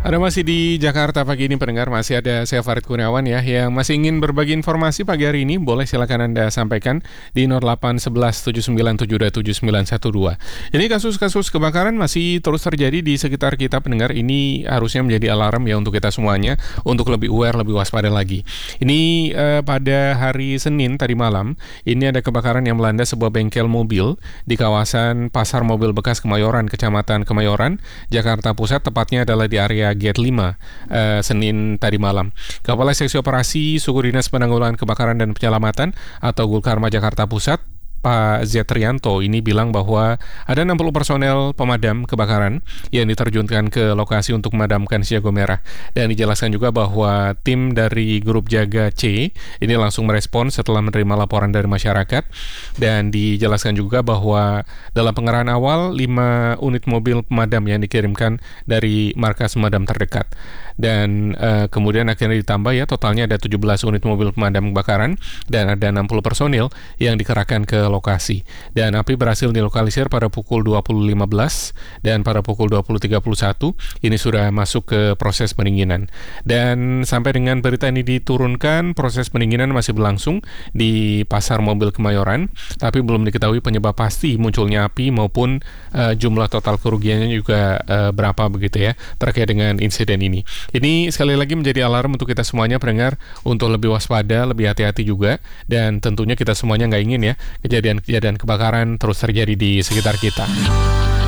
Ada masih di Jakarta pagi ini pendengar, masih ada saya Farid Kurniawan ya, yang masih ingin berbagi informasi pagi hari ini, boleh silakan Anda sampaikan di 0811 79727912. Ini kasus-kasus kebakaran masih terus terjadi di sekitar kita pendengar, ini harusnya menjadi alarm ya untuk kita semuanya, untuk lebih aware, lebih waspada lagi. Ini pada hari Senin tadi malam, ini ada kebakaran yang melanda sebuah bengkel mobil di kawasan Pasar Mobil Bekas Kemayoran, Kecamatan Kemayoran, Jakarta Pusat, tepatnya adalah di area Gate 5 Senin tadi malam. Kepala Seksi Operasi Suku Dinas Penanggulangan Kebakaran dan Penyelamatan atau Gulkarma Jakarta Pusat, Pak Zetrianto ini bilang bahwa ada 60 personel pemadam kebakaran yang diterjunkan ke lokasi untuk memadamkan siaga merah. Dan dijelaskan juga bahwa tim dari grup Jaga C ini langsung merespon setelah menerima laporan dari masyarakat. Dan dijelaskan juga bahwa dalam pengerahan awal 5 unit mobil pemadam yang dikirimkan dari markas pemadam terdekat. Dan kemudian akhirnya ditambah ya, totalnya ada 17 unit mobil pemadam kebakaran dan ada 60 personil yang dikerahkan ke lokasi. Dan api berhasil dilokalisir pada pukul 20.15 dan pada pukul 20.31 ini sudah masuk ke proses pendinginan. Dan sampai dengan berita ini diturunkan, proses pendinginan masih berlangsung di Pasar Mobil Kemayoran, tapi belum diketahui penyebab pasti munculnya api maupun jumlah total kerugiannya juga berapa begitu ya terkait dengan insiden ini. Ini sekali lagi menjadi alarm untuk kita semuanya pendengar untuk lebih waspada, lebih hati-hati juga, dan tentunya kita semuanya nggak ingin ya kejadian kebakaran terus terjadi di sekitar kita.